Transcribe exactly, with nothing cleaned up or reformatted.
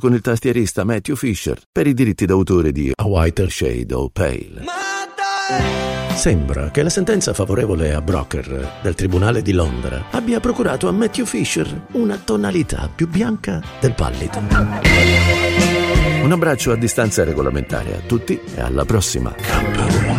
con il tastierista Matthew Fisher per i diritti d'autore di A Whiter Shade of Pale. Sembra che la sentenza favorevole a Broker del Tribunale di Londra abbia procurato a Matthew Fisher una tonalità più bianca del pallido. Un abbraccio a distanza regolamentare a tutti e alla prossima.